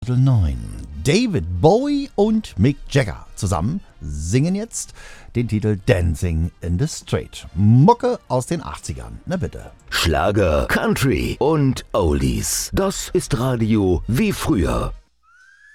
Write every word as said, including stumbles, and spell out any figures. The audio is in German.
neun. David Bowie und Mick Jagger zusammen singen jetzt den Titel Dancing in the Street. Mucke aus den achtzigern. Na bitte. Schlager, Country und Oldies. Das ist Radio wie früher.